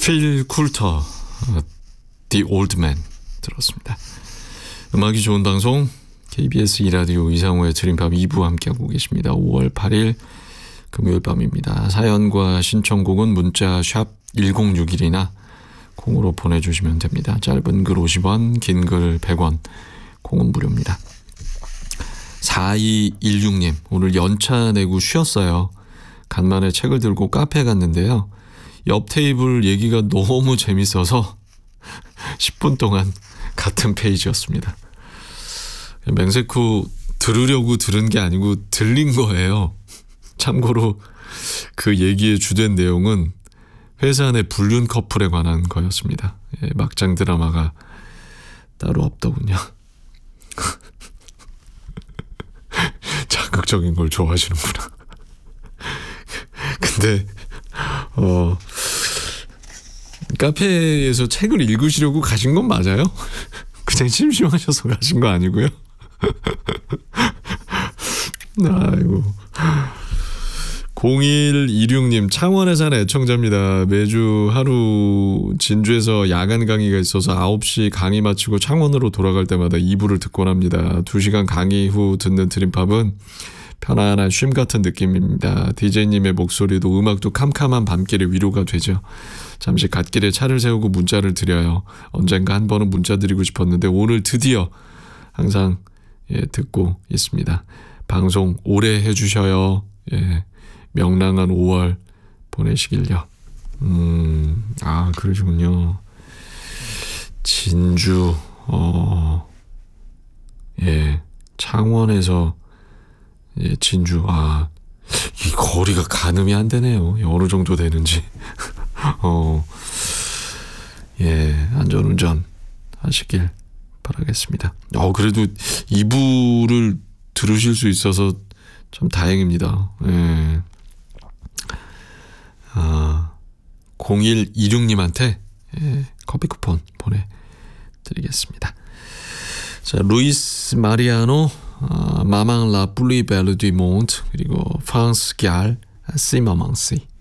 필 쿨터, The Old Man 들었습니다. 음악이 좋은 방송 KBS 2라디오 이상호의 드림팝 2부 함께하고 계십니다. 5월 8일 금요일 밤입니다. 사연과 신청곡은 문자 샵 1061이나 콩으로 보내주시면 됩니다. 짧은 글 50원, 긴 글 100원, 콩은 무료입니다. 4216님, 오늘 연차 내고 쉬었어요. 간만에 책을 들고 카페에 갔는데요. 옆 테이블 얘기가 너무 재밌어서 10분 동안 같은 페이지였습니다. 맹세코 들으려고 들은 게 아니고 들린 거예요. 참고로 그 얘기의 주된 내용은 회사 내 불륜 커플에 관한 거였습니다. 예, 막장 드라마가 따로 없더군요. 자극적인 걸 좋아하시는구나. 근데 카페에서 책을 읽으시려고 가신 건 맞아요? 그냥 심심하셔서 가신 거 아니고요? 아이고. 0126님, 창원에 사는 애청자입니다. 매주 하루 진주에서 야간 강의가 있어서 9시 강의 마치고 창원으로 돌아갈 때마다 2부를 듣곤 합니다. 2시간 강의 후 듣는 드림팝은 편안한 쉼 같은 느낌입니다. DJ님의 목소리도 음악도 캄캄한 밤길의 위로가 되죠. 잠시 갓길에 차를 세우고 문자를 드려요. 언젠가 한 번은 문자 드리고 싶었는데 오늘 드디어 항상 듣고 있습니다. 방송 오래 해주셔요. 명랑한 5월 보내시길요. 그러시군요. 진주, 창원에서 진주, 이 거리가 가늠이 안 되네요. 어느 정도 되는지. 안전운전 하시길 바라겠습니다. 그래도 2부를 들으실 수 있어서 참 다행입니다. 0126님한테 커피 쿠폰 보내드리겠습니다. 자, 루이스 마리아노, 마망 라 플리 벨르 디 몬트, 그리고 프랑스 갸르 시마망시